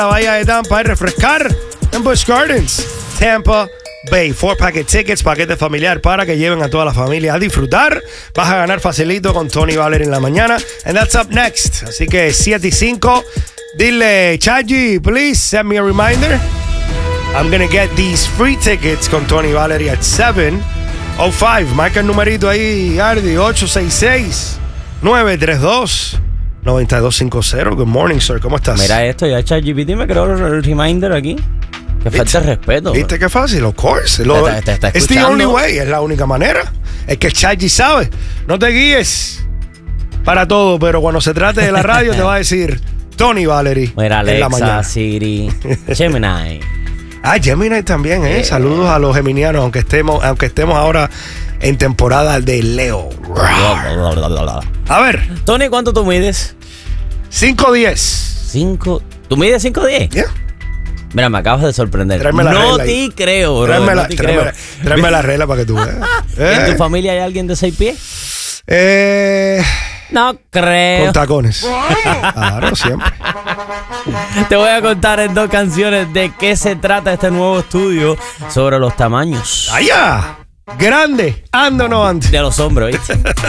la bahía de Tampa y refrescar en Busch Gardens, Tampa Bay. 4-packet tickets, paquete familiar para que lleven a toda la familia a disfrutar. Vas a ganar facilito con Tony Valery en la mañana. And that's up next. Así que 7 y 5. Dile, Chaji, please send me a reminder. I'm gonna get these free tickets con Tony Valery at 7:05. Marca el numerito ahí, Ardi, 866-932-9250. Good morning, sir. ¿Cómo estás? Mira esto, ya ChatGPT me creó el reminder aquí. Que falta de respeto. ¿Viste qué fácil? Of course. Te está It's the only way. Es la única manera. Es que el Chaji sabe. No te guíes para todo, pero cuando se trate de la radio te va a decir Tony Valery. Mira, en la mañana. Alexa, Siri, Gemini. Gemini también, Saludos a los geminianos, aunque estemos ahora en temporada de Leo. A ver. Tony, ¿cuánto tú mides? 5'10". ¿Tú mides 5'10"? Yeah. Mira, me acabas de sorprender. Tráeme la No regla te ahí. creo, bro. Tráeme la regla para que tú veas. ¿En tu familia hay alguien de 6 pies? No creo. Con tacones. Claro, siempre. Te voy a contar en 2 canciones de qué se trata este nuevo estudio sobre los tamaños. ¡Allá! Grande, ando no ando. De los hombres, ¿viste?